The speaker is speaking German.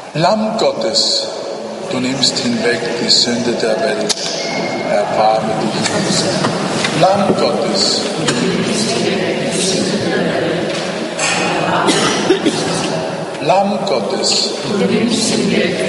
Lamm Gottes, du nimmst hinweg die Sünde der Welt, erbarme dich unser. Lamm Gottes, Lamm Gottes, du nimmst hinweg